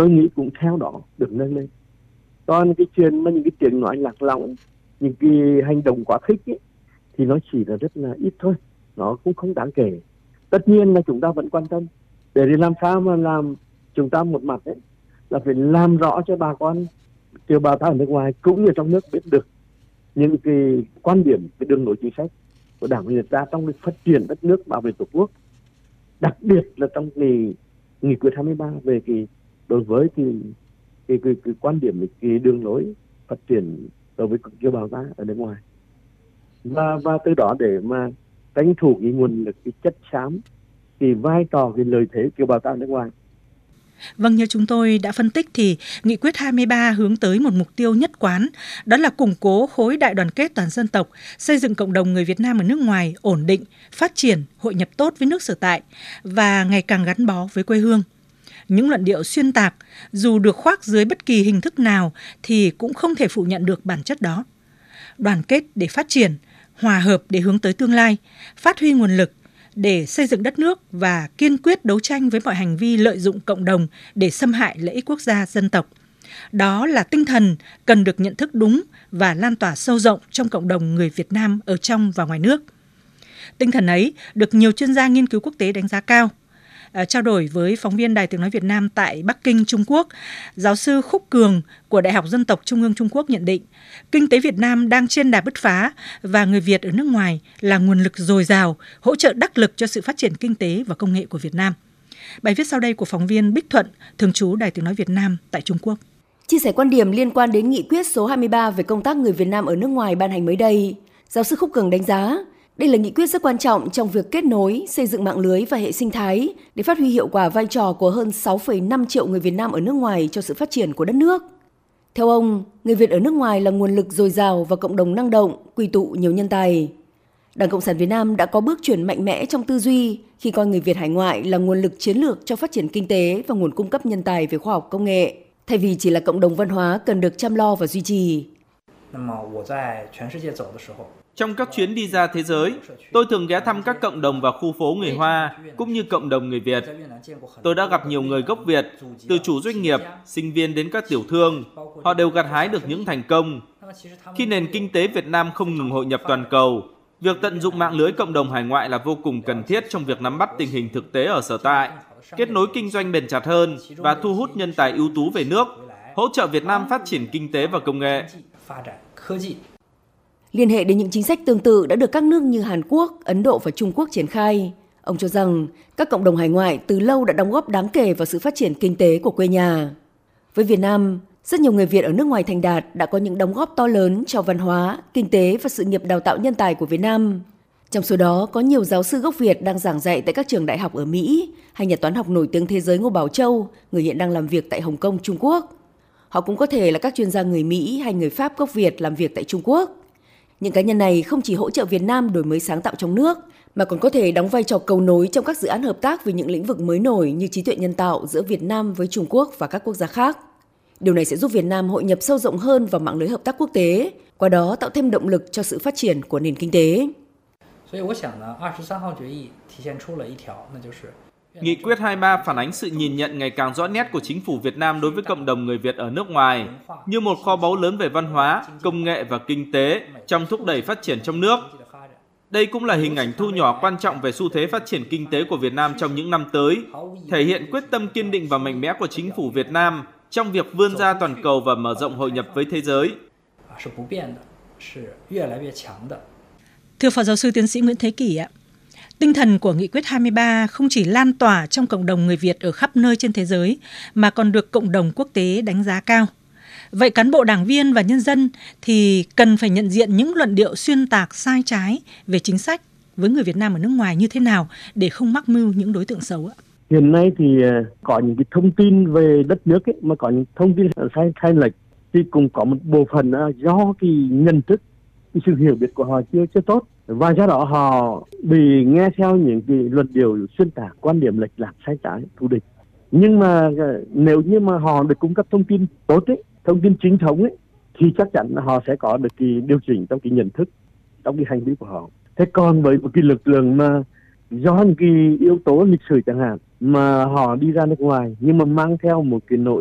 tôi nghĩ cũng theo đó được nâng lên. Còn cái chuyện mà những cái tiếng nói lạc lõng, những cái hành động quá khích ấy, thì nó chỉ là rất là ít thôi, nó cũng không đáng kể. Tất nhiên là chúng ta vẫn quan tâm để làm sao mà làm, chúng ta một mặt ấy là phải làm rõ cho bà con kiều bào ta ở nước ngoài cũng như trong nước biết được những cái quan điểm, cái đường lối chính sách của Đảng Việt ta trong việc phát triển đất nước, bảo vệ Tổ quốc, đặc biệt là trong cái nghị quyết 23 về cái đối với cái quan điểm, cái đường lối phát triển đối với kiều bào ta ở nước ngoài, và từ đó để mà tranh thủ cái nguồn lực, cái chất xám, cái vai trò, cái lợi thế kiều bào ta ở nước ngoài. Vâng, như chúng tôi đã phân tích thì Nghị quyết 23 hướng tới một mục tiêu nhất quán, đó là củng cố khối đại đoàn kết toàn dân tộc, xây dựng cộng đồng người Việt Nam ở nước ngoài ổn định, phát triển, hội nhập tốt với nước sở tại và ngày càng gắn bó với quê hương. Những luận điệu xuyên tạc, dù được khoác dưới bất kỳ hình thức nào thì cũng không thể phủ nhận được bản chất đó. Đoàn kết để phát triển, hòa hợp để hướng tới tương lai, phát huy nguồn lực để xây dựng đất nước và kiên quyết đấu tranh với mọi hành vi lợi dụng cộng đồng để xâm hại lợi ích quốc gia dân tộc. Đó là tinh thần cần được nhận thức đúng và lan tỏa sâu rộng trong cộng đồng người Việt Nam ở trong và ngoài nước. Tinh thần ấy được nhiều chuyên gia nghiên cứu quốc tế đánh giá cao. Trao đổi với phóng viên Đài Tiếng nói Việt Nam tại Bắc Kinh, Trung Quốc, giáo sư Khúc Cường của Đại học Dân tộc Trung ương Trung Quốc nhận định, kinh tế Việt Nam đang trên đà bứt phá và người Việt ở nước ngoài là nguồn lực dồi dào, hỗ trợ đắc lực cho sự phát triển kinh tế và công nghệ của Việt Nam. Bài viết sau đây của phóng viên Bích Thuận, thường trú Đài Tiếng nói Việt Nam tại Trung Quốc. Chia sẻ quan điểm liên quan đến nghị quyết số 23 về công tác người Việt Nam ở nước ngoài ban hành mới đây, giáo sư Khúc Cường đánh giá, đây là nghị quyết rất quan trọng trong việc kết nối, xây dựng mạng lưới và hệ sinh thái để phát huy hiệu quả vai trò của hơn 6,5 triệu người Việt Nam ở nước ngoài cho sự phát triển của đất nước. Theo ông, người Việt ở nước ngoài là nguồn lực dồi dào và cộng đồng năng động, quy tụ nhiều nhân tài. Đảng Cộng sản Việt Nam đã có bước chuyển mạnh mẽ trong tư duy khi coi người Việt hải ngoại là nguồn lực chiến lược cho phát triển kinh tế và nguồn cung cấp nhân tài về khoa học công nghệ, thay vì chỉ là cộng đồng văn hóa cần được chăm lo và duy trì. Trong các chuyến đi ra thế giới, tôi thường ghé thăm các cộng đồng và khu phố người Hoa, cũng như cộng đồng người Việt. Tôi đã gặp nhiều người gốc Việt, từ chủ doanh nghiệp, sinh viên đến các tiểu thương. Họ đều gặt hái được những thành công. Khi nền kinh tế Việt Nam không ngừng hội nhập toàn cầu, việc tận dụng mạng lưới cộng đồng hải ngoại là vô cùng cần thiết trong việc nắm bắt tình hình thực tế ở sở tại, kết nối kinh doanh bền chặt hơn và thu hút nhân tài ưu tú về nước, hỗ trợ Việt Nam phát triển kinh tế và công nghệ. Liên hệ đến những chính sách tương tự đã được các nước như Hàn Quốc, Ấn Độ và Trung Quốc triển khai. Ông cho rằng các cộng đồng hải ngoại từ lâu đã đóng góp đáng kể vào sự phát triển kinh tế của quê nhà. Với Việt Nam, rất nhiều người Việt ở nước ngoài thành đạt đã có những đóng góp to lớn cho văn hóa, kinh tế và sự nghiệp đào tạo nhân tài của Việt Nam. Trong số đó có nhiều giáo sư gốc Việt đang giảng dạy tại các trường đại học ở Mỹ, hay nhà toán học nổi tiếng thế giới Ngô Bảo Châu, người hiện đang làm việc tại Hồng Kông, Trung Quốc. Họ cũng có thể là các chuyên gia người Mỹ hay người Pháp gốc Việt làm việc tại Trung Quốc. Những cá nhân này không chỉ hỗ trợ Việt Nam đổi mới sáng tạo trong nước, mà còn có thể đóng vai trò cầu nối trong các dự án hợp tác về những lĩnh vực mới nổi như trí tuệ nhân tạo giữa Việt Nam với Trung Quốc và các quốc gia khác. Điều này sẽ giúp Việt Nam hội nhập sâu rộng hơn vào mạng lưới hợp tác quốc tế, qua đó tạo thêm động lực cho sự phát triển của nền kinh tế. Nghị quyết 23 phản ánh sự nhìn nhận ngày càng rõ nét của chính phủ Việt Nam đối với cộng đồng người Việt ở nước ngoài như một kho báu lớn về văn hóa, công nghệ và kinh tế trong thúc đẩy phát triển trong nước. Đây cũng là hình ảnh thu nhỏ quan trọng về xu thế phát triển kinh tế của Việt Nam trong những năm tới, thể hiện quyết tâm kiên định và mạnh mẽ của chính phủ Việt Nam trong việc vươn ra toàn cầu và mở rộng hội nhập với thế giới. Thưa Phó Giáo sư Tiến sĩ Nguyễn Thế Kỷ ạ, tinh thần của Nghị quyết 23 không chỉ lan tỏa trong cộng đồng người Việt ở khắp nơi trên thế giới, mà còn được cộng đồng quốc tế đánh giá cao. Vậy cán bộ đảng viên và nhân dân thì cần phải nhận diện những luận điệu xuyên tạc sai trái về chính sách với người Việt Nam ở nước ngoài như thế nào để không mắc mưu những đối tượng xấu ạ? Hiện nay thì có những cái thông tin về đất nước ấy, mà có những thông tin sai lệch thì cũng có một bộ phận do cái nhận thức, cái sự hiểu biết của họ chưa tốt, và do đó họ bị nghe theo những cái luận điệu xuyên tạc, quan điểm lệch lạc, sai trái, thù địch. Nhưng mà nếu như mà họ được cung cấp thông tin tốt ấy, thông tin chính thống ấy, thì chắc chắn là họ sẽ có được cái điều chỉnh trong cái nhận thức, trong cái hành vi của họ. Thế còn với một cái lực lượng mà do những cái yếu tố lịch sử chẳng hạn mà họ đi ra nước ngoài nhưng mà mang theo một cái nội